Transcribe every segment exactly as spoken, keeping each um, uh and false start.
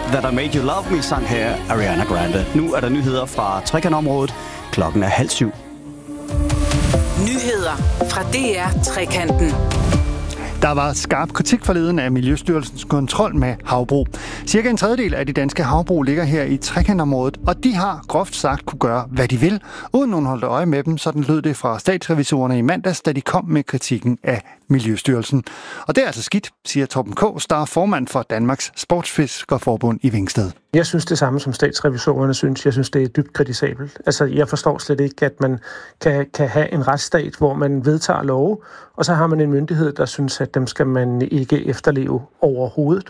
That I Made You Love Me, sang her Ariana Grande. Nu er der nyheder fra Trekantområdet. Klokken er halv syv. Nyheder fra D R Trekanten. Der var skarp kritik forleden af Miljøstyrelsens kontrol med havbrug. Cirka en tredjedel af de danske havbrug ligger her i Trekantområdet, og de har groft sagt kunne gøre, hvad de vil, uden nogen holdt øje med dem. Sådan lød det fra statsrevisorerne i mandags, da de kom med kritikken af Miljøstyrelsen. Og det er altså skidt, siger Torben Kaas, der er formand for Danmarks Sportsfiskerforbund i Vingsted. Jeg synes det samme, som statsrevisorerne synes. Jeg synes, det er dybt kritisabelt. Altså, jeg forstår slet ikke, at man kan, kan have en retsstat, hvor man vedtager love, og så har man en myndighed, der synes, at dem skal man ikke efterleve overhovedet.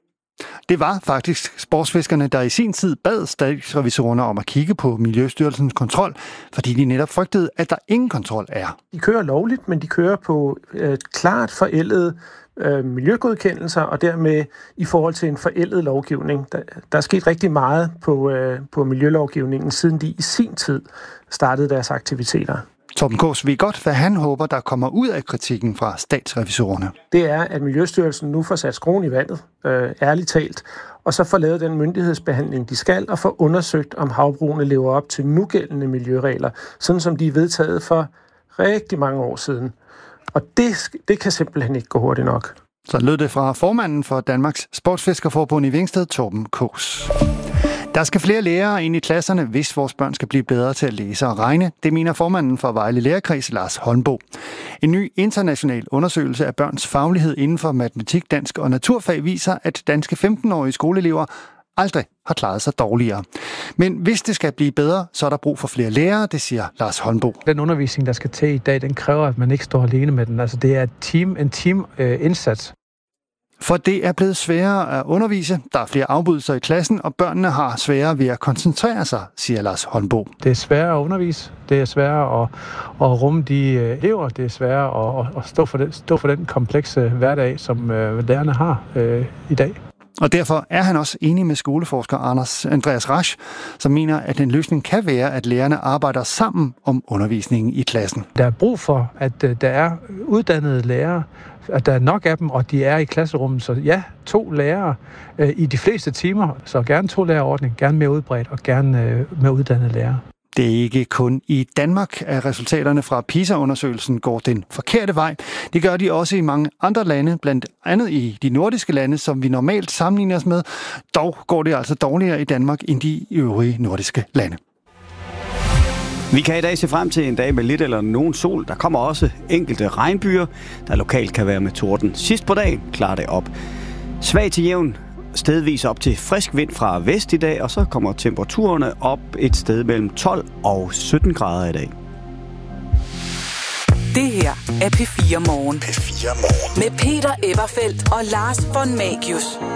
Det var faktisk sportsfiskerne, der i sin tid bad statsrevisorerne om at kigge på Miljøstyrelsens kontrol, fordi de netop frygtede, at der ingen kontrol er. De kører lovligt, men de kører på øh, klart forældede øh, miljøgodkendelser, og dermed i forhold til en forældet lovgivning. Der, der er sket rigtig meget på, øh, på miljølovgivningen, siden de i sin tid startede deres aktiviteter. Torben Kaas ved godt, hvad han håber, der kommer ud af kritikken fra statsrevisorerne. Det er, at Miljøstyrelsen nu får sat skruen i vandet, øh, ærligt talt, og så får lavet den myndighedsbehandling, de skal, og får undersøgt, om havbrugene lever op til nugældende miljøregler, sådan som de er vedtaget for rigtig mange år siden. Og det, det kan simpelthen ikke gå hurtigt nok. Så lød det fra formanden for Danmarks Sportsfiskerforbund i Vingsted, Torben Kaas. Der skal flere lærere ind i klasserne, hvis vores børn skal blive bedre til at læse og regne. Det mener formanden for Vejle Lærerkreds, Lars Holmbo. En ny international undersøgelse af børns faglighed inden for matematik, dansk og naturfag viser, at danske femten-årige skoleelever aldrig har klaret sig dårligere. Men hvis det skal blive bedre, så er der brug for flere lærere, det siger Lars Holmbo. Den undervisning, der skal til i dag, den kræver, at man ikke står alene med den. Altså, det er et team, en team-indsats. For det er blevet sværere at undervise. Der er flere afbrydelser i klassen, og børnene har sværere ved at koncentrere sig, siger Lars Holmbo. Det er sværere at undervise. Det er sværere at, at rumme de elever. Det er sværere at, at stå, for den, stå for den komplekse hverdag, som øh, lærerne har øh, i dag. Og derfor er han også enig med skoleforsker Anders Andreas Rasch, som mener, at en løsning kan være, at lærerne arbejder sammen om undervisningen i klassen. Der er brug for, at der er uddannede lærere, at der er nok af dem, og de er i klasserummet. Så ja, to lærere øh, i de fleste timer, så gerne to lærerordning, gerne mere udbredt og gerne øh, mere uddannede lærere. Det er ikke kun i Danmark, at resultaterne fra PISA-undersøgelsen går den forkerte vej. Det gør de også i mange andre lande, blandt andet i de nordiske lande, som vi normalt sammenligner os med. Dog går det altså dårligere i Danmark end de øvrige nordiske lande. Vi kan i dag se frem til en dag med lidt eller nogen sol. Der kommer også enkelte regnbyer, der lokalt kan være med torden. Sidst på dagen klarer det op. Svag til jævn, stedvis op til frisk vind fra vest i dag, og så kommer temperaturerne op et sted mellem tolv og sytten grader i dag. Det her er P fire Morgen. P fire Morgen. Med Peter Everfeldt og Lars von Magius.